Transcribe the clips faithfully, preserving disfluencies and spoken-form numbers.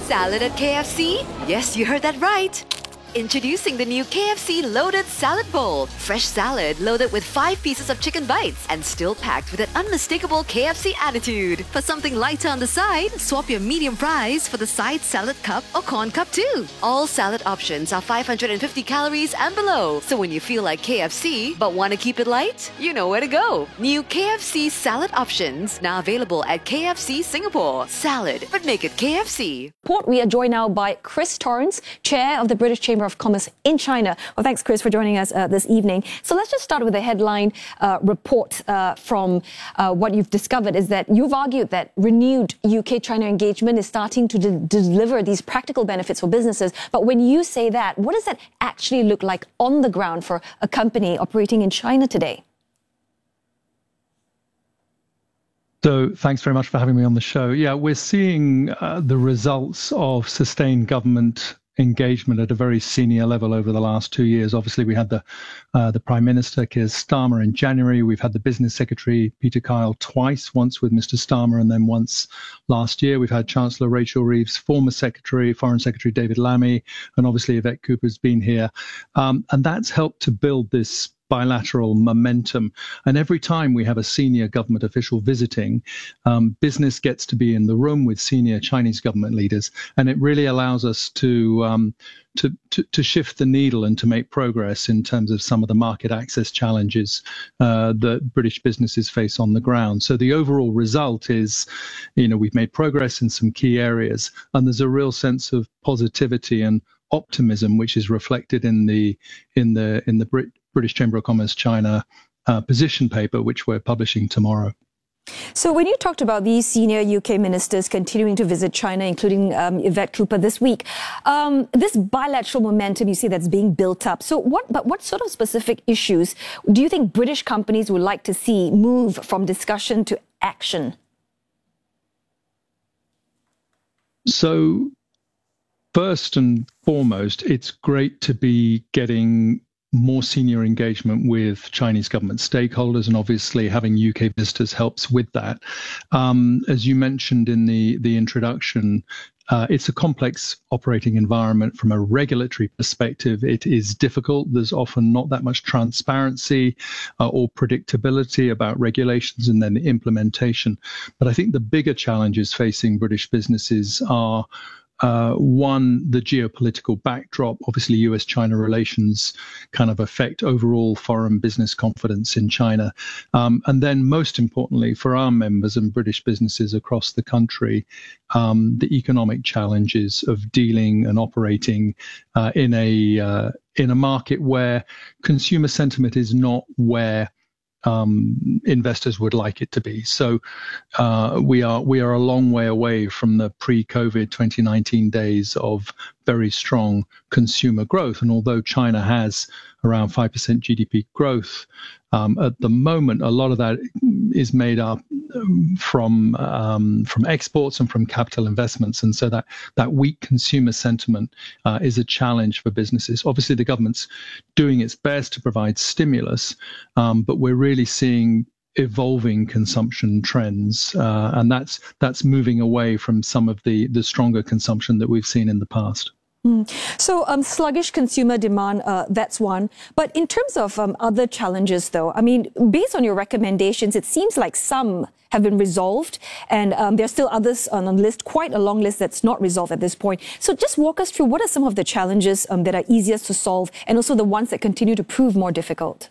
Salad at K F C? Yes, you heard that right. Introducing the new K F C Loaded Salad Bowl. Fresh salad loaded with five pieces of chicken bites and still packed with an unmistakable K F C attitude. For something lighter on the side, swap your medium fries for the side salad cup or corn cup too. All salad options are five hundred fifty calories and below. So when you feel like K F C but want to keep it light, you know where to go. New K F C salad options now available at K F C Singapore. Salad, but make it K F C. We are joined now by Chris Torrance, Chair of the British Chamber of Commerce in China. Well, thanks, Chris, for joining us uh, this evening. So let's just start with a headline uh, report uh, from uh, what you've discovered is that you've argued that renewed U K-China engagement is starting to de- deliver these practical benefits for businesses. But when you say that, what does that actually look like on the ground for a company operating in China today? So thanks very much for having me on the show. Yeah, we're seeing uh, the results of sustained government engagement at a very senior level over the last two years. Obviously, we had the uh, the Prime Minister, Keir Starmer, in January. We've had the Business Secretary, Peter Kyle, twice, once with Mister Starmer and then once last year. We've had Chancellor Rachel Reeves, former Secretary, Foreign Secretary David Lammy, and obviously Yvette Cooper's been here. Um, and that's helped to build this bilateral momentum. And every time we have a senior government official visiting, um, business gets to be in the room with senior Chinese government leaders. And it really allows us to, um, to, to, to shift the needle and to make progress in terms of some of the market access challenges uh, that British businesses face on the ground. So the overall result is, you know, we've made progress in some key areas, and there's a real sense of positivity and optimism, which is reflected in the in the in the Brit- British Chamber of Commerce China uh, position paper, which we're publishing tomorrow. So when you talked about these senior U K ministers continuing to visit China, including um, Yvette Cooper this week, um, this bilateral momentum you see that's being built up. So what, but what sort of specific issues do you think British companies would like to see move from discussion to action? So first and foremost, it's great to be getting more senior engagement with Chinese government stakeholders, and obviously having U K visitors helps with that. Um, as you mentioned in the, the introduction, uh, it's a complex operating environment from a regulatory perspective. It is difficult. There's often not that much transparency uh, or predictability about regulations and then the implementation. But I think the bigger challenges facing British businesses are Uh, one, the geopolitical backdrop. Obviously, U S China relations kind of affect overall foreign business confidence in China. Um, and then most importantly, for our members and British businesses across the country, um, the economic challenges of dealing and operating uh, in a uh, in a market where consumer sentiment is not where Um, investors would like it to be. So uh, we are we are a long way away from the pre-COVID twenty nineteen days of very strong consumer growth. And although China has around five percent G D P growth, um, at the moment, a lot of that is made up from um, from exports and from capital investments. And so that, that weak consumer sentiment uh, is a challenge for businesses. Obviously, the government's doing its best to provide stimulus, um, but we're really seeing evolving consumption trends, uh, and that's that's moving away from some of the, the stronger consumption that we've seen in the past. So um, sluggish consumer demand, uh, that's one. But in terms of um, other challenges, though, I mean, based on your recommendations, it seems like some have been resolved, and um, there are still others on the list, quite a long list that's not resolved at this point. So just walk us through what are some of the challenges um, that are easiest to solve, and also the ones that continue to prove more difficult.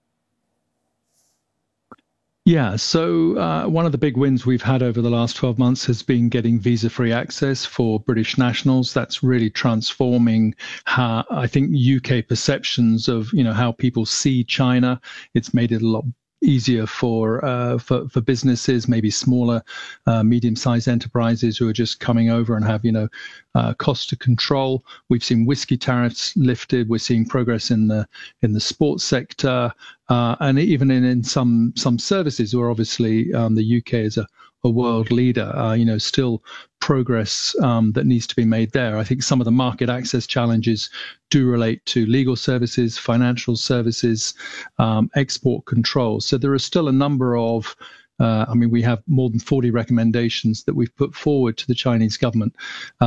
Yeah, so uh, one of the big wins we've had over the last twelve months has been getting visa-free access for British nationals. That's really transforming how, I think, U K perceptions of, you know, how people see China. It's made it a lot easier for uh, for for businesses, maybe smaller, uh, medium-sized enterprises who are just coming over and have, you know, uh, cost to control. We've seen whiskey tariffs lifted. We're seeing progress in the in the sports sector, uh, and even in, in some some services where obviously um, the U K is a a world leader, uh, you know, still progress um, that needs to be made there. I think some of the market access challenges do relate to legal services, financial services, um, export control. So there are still a number of, uh, I mean, we have more than forty recommendations that we've put forward to the Chinese government.